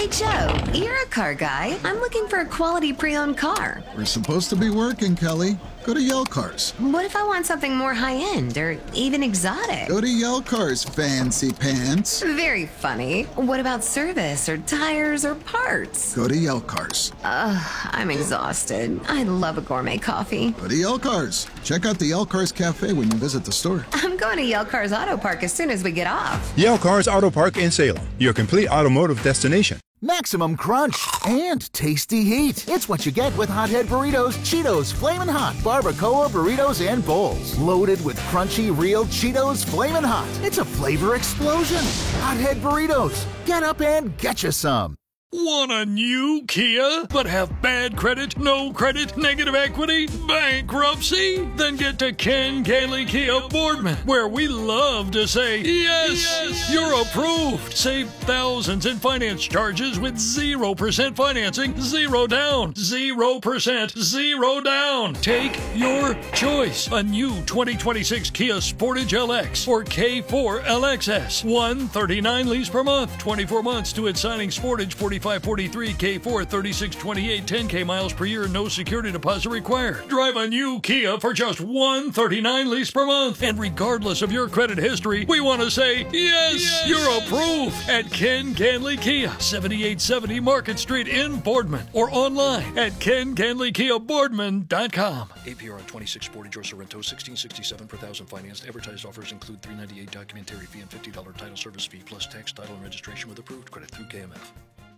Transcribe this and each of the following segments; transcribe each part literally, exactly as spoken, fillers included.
Hey, Joe, you're a car guy. I'm looking for a quality pre-owned car. We're supposed to be working, Kelly. Go to Yell Cars. What if I want something more high-end or even exotic? Go to Yell Cars, fancy pants. Very funny. What about service or tires or parts? Go to Yell Cars. Ugh, I'm exhausted. I love a gourmet coffee. Go to Yell Cars. Check out the Yell Cars Cafe when you visit the store. I'm going to Yell Cars Auto Park as soon as we get off. Yell Cars Auto Park in Salem, your complete automotive destination. Maximum crunch and tasty heat. It's what you get with Hothead Burritos, Cheetos, Flamin' Hot, Barbacoa Burritos, and Bowls. Loaded with crunchy, real Cheetos Flamin' Hot. It's a flavor explosion. Hothead Burritos. Get up and get you some. Want a new Kia, but have bad credit, no credit, negative equity, bankruptcy? Then get to Ken Gailey Kia Boardman, where we love to say, yes, yes, you're approved. Save thousands in finance charges with zero percent financing, zero down, zero percent, zero down. Take your choice. A new twenty twenty-six Kia Sportage L X or K four L X S. one thirty-nine lease per month, twenty-four months to its signing. Sportage forty-five forty-three, K four thirty-six twenty-eight, ten K miles per year, no security deposit required. Drive a new Kia for just one thirty-nine lease per month. And regardless of your credit history, we want to say, yes, yes, you're approved at Ken Ganley Kia, seventy-eight seventy Market Street in Boardman, or online at ken ganley kia boardman dot com. A P R on twenty-six Sportage or Sorrento, sixteen sixty-seven per thousand financed. Advertised offers include three ninety-eight documentary fee and fifty dollars title service fee plus tax, title, and registration with approved credit through K M F.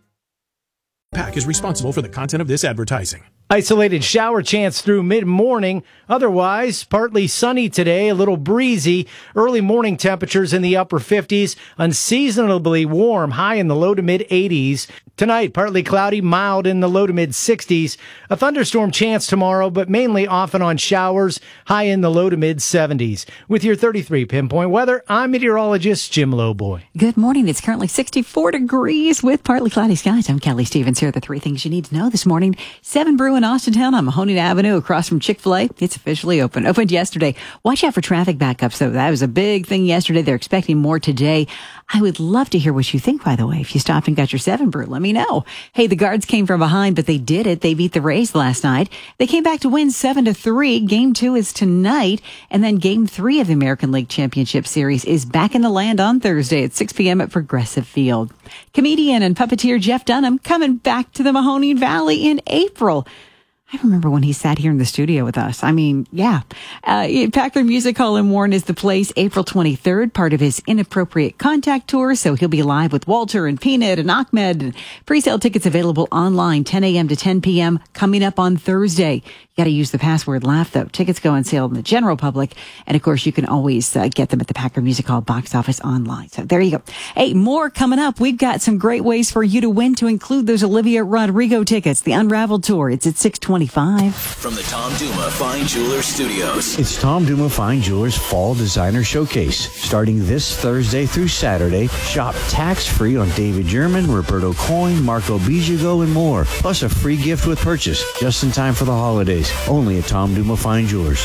Pack is responsible for the content of this advertising. Isolated shower chance through mid-morning. Otherwise, partly sunny today, a little breezy. Early morning temperatures in the upper fifties. Unseasonably warm, high in the low to mid-eighties. Tonight, partly cloudy, mild in the low to mid-sixties. A thunderstorm chance tomorrow, but mainly off and on showers, high in the low to mid-seventies. With your thirty-three Pinpoint Weather, I'm meteorologist Jim Lowboy. Good morning. It's currently sixty-four degrees with partly cloudy skies. I'm Kelly Stevens. Here are the three things you need to know this morning. Seven Brew in Austintown on Mahoning Avenue across from Chick-fil-A. It's officially open. Opened yesterday. Watch out for traffic backups. So that was a big thing yesterday. They're expecting more today. I would love to hear what you think, by the way. If you stopped and got your Seven Brew, let me know. Hey, the Guards came from behind, but they did it. They beat the Rays last night. They came back to win seven to three. Game two is tonight. And then game three of the American League Championship Series is back in the land on Thursday at six p.m. at Progressive Field. Comedian and puppeteer Jeff Dunham coming back to the Mahoning Valley in April. I remember when he sat here in the studio with us. I mean, yeah. Uh, Packard Music Hall in Warren is the place, April twenty-third, part of his Inappropriate Contact Tour. So he'll be live with Walter and Peanut and Ahmed. And pre-sale tickets available online, ten a.m. to ten p.m. coming up on Thursday. You got to use the password LAUGH, though. Tickets go on sale in the general public. And, of course, you can always uh, get them at the Packard Music Hall box office online. So there you go. Hey, more coming up. We've got some great ways for you to win, to include those Olivia Rodrigo tickets, the Unraveled Tour. It's at six twenty-five. From the Tom Duma Fine Jewelers Studios. It's Tom Duma Fine Jewelers Fall Designer Showcase. Starting this Thursday through Saturday, shop tax-free on David German, Roberto Coin, Marco Bijogo, and more. Plus a free gift with purchase, just in time for the holidays. Only at Tom Duma Fine Jewelers.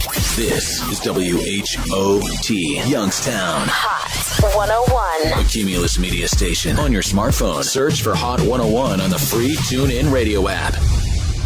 This is W H O T, Youngstown. Hot one oh one. A Cumulus Media Station. On your smartphone, search for Hot one oh one on the free TuneIn Radio app.